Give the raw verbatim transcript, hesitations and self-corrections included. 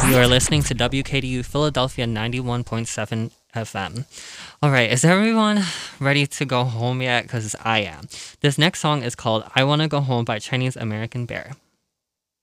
You are listening to W K D U Philadelphia ninety-one point seven F M. All right, is everyone ready to go home yet? Because I am. This next song is called I Wanna Go Home by Chinese American Bear.